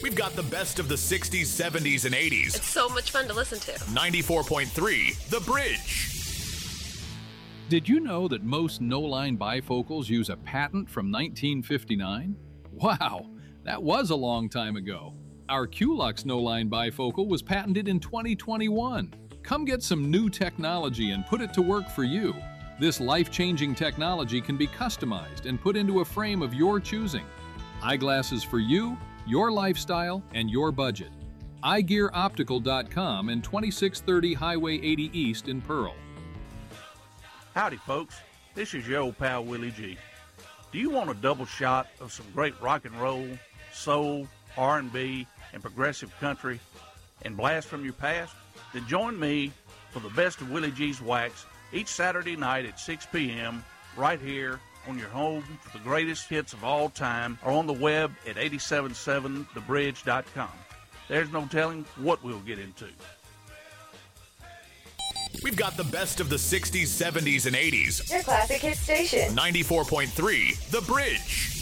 We've got the best of the 60s, 70s, and 80s. It's so much fun to listen to. 94.3, The Bridge. Did you know that most no-line bifocals use a patent from 1959? Wow, that was a long time ago. Our Qlux no-line bifocal was patented in 2021. Come get some new technology and put it to work for you. This life-changing technology can be customized and put into a frame of your choosing. Eyeglasses for you, your lifestyle, and your budget. eyegearoptical.com and 2630 Highway 80 East in Pearl. Howdy, folks. This is your old pal, Willie G. Do you want a double shot of some great rock and roll, soul, R&B, and progressive country, and blast from your past? Then join me for the best of Willie G's Wax each Saturday night at 6 p.m. right here on your home for the greatest hits of all time, or on the web at 877thebridge.com. There's no telling what we'll get into. We've got the best of the 60s, 70s, and 80s. Your classic hit station. 94.3, The Bridge.